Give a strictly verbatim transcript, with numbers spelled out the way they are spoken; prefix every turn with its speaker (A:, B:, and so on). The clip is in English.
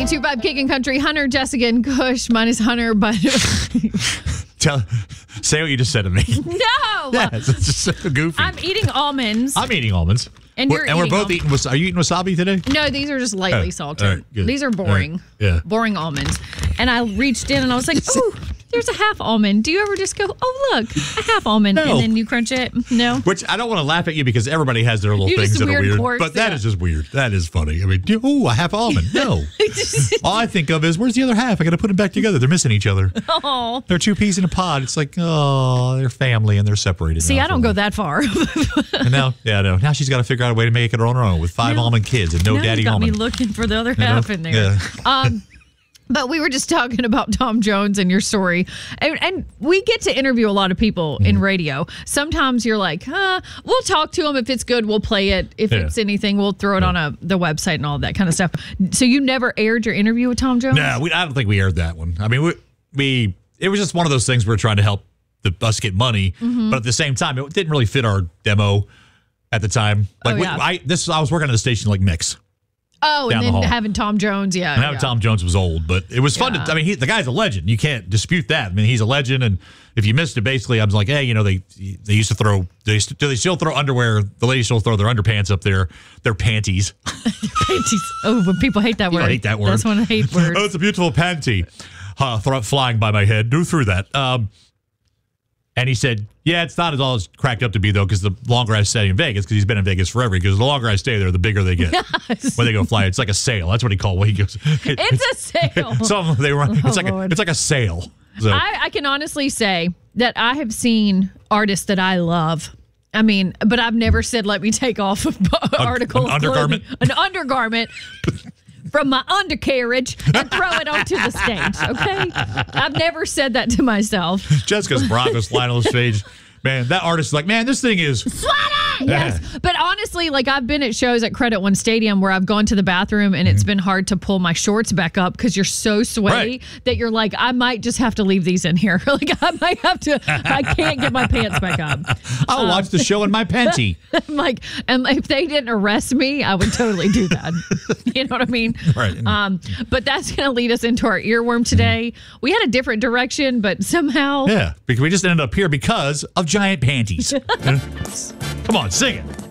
A: eight two five Kick and Country. Hunter, Jessica, and Kush. Mine is Hunter, but...
B: Tell, say what you just said to me.
A: No!
B: Yeah, it's just so goofy.
A: I'm eating almonds.
B: I'm eating almonds.
A: And
B: we're,
A: you're
B: and we're
A: eating
B: both
A: almonds.
B: eating was Are you eating wasabi today?
A: No, these are just lightly
B: Oh,
A: salted.
B: all right, good.
A: These are boring.
B: All right, yeah.
A: Boring almonds. And I reached in and I was like, ooh, there's a half almond. Do you ever just go, oh, look, a half almond,
B: No.
A: and then you crunch it? No?
B: Which I don't want to laugh at you because everybody has their little
A: You
B: things
A: just
B: that are
A: weird
B: weird.
A: quirks,
B: But that
A: yeah.
B: is just weird. That is funny. I mean, oh, a half almond. No. All I think of is, where's the other half? I got to put them back together. They're missing each other.
A: Oh.
B: They're two peas in a pod. It's like, oh, they're family and they're separated.
A: See,
B: now
A: I don't go that far.
B: And now, yeah, no. Now she's got to figure out a way to make it on her own with five
A: Now-
B: almond kids and no
A: now
B: daddy
A: you got
B: almond.
A: me looking for the other
B: You know?
A: half in there.
B: Yeah.
A: Um, but we were just talking about Tom Jones and your story. And, and we get to interview a lot of people
B: Mm-hmm.
A: in radio. Sometimes you're like, huh, we'll talk to them. If it's good, we'll play it. If
B: Yeah.
A: it's anything, we'll throw it on a the website and all that kind of stuff. So you never aired your interview with Tom Jones?
B: No, we, I don't think we aired that one. I mean, we, we it was just one of those things we were trying to help the, us get money,
A: Mm-hmm.
B: but at the same time, it didn't really fit our demo at the time. Like
A: Oh,
B: we,
A: yeah.
B: I this I was working at a station like Mix.
A: Oh,
B: Down
A: and
B: the
A: then
B: hall.
A: having Tom Jones, yeah.
B: And now
A: yeah.
B: Tom Jones was old, but it was fun
A: Yeah.
B: to. I mean, he, the guy's a legend. You can't dispute that. I mean, he's a legend, and if you missed it, basically, I was like, hey, you know, they they used to throw. They st- do they still throw underwear? The ladies still throw their underpants up there, their panties.
A: Panties. Oh, but people hate that
B: People
A: word.
B: hate that word.
A: That's one I hate words.
B: Oh, it's a beautiful panty. Uh, thro- flying by my head. Do through that. Um, and he said, yeah, it's not as all as cracked up to be, though, because the longer I stay in Vegas, because he's been in Vegas forever, because the longer I stay there, the bigger they get. When they go fly, it's like a sale. That's what he called it. He goes,
A: It's a sale.
B: Some they run. It's
A: Oh,
B: like a,
A: Lord.
B: it's like a sale. So
A: I, I can honestly say that I have seen artists that I love. I mean, but I've never said, let me take off an article
B: an
A: of clothing,
B: undergarment?
A: an undergarment from my undercarriage and throw it onto the stage, okay? I've never said that to myself.
B: Jessica's Broncos flying on the stage. Man, that artist is like, man, this thing is.
A: Yes. But honestly, like I've been at shows at Credit One Stadium where I've gone to the bathroom and it's been hard to pull my shorts back up because you're so sweaty
B: Right.
A: that you're like, I might just have to leave these in here. Like I might have to, I can't get my pants back up.
B: I'll watch the show in my panty.
A: I'm like, and if they didn't arrest me, I would totally do that. You know what I mean?
B: Right.
A: Um, but that's going to lead us into our earworm today. We had a different direction, but somehow.
B: Yeah, because we just ended up here because of giant panties. Come on, sing it.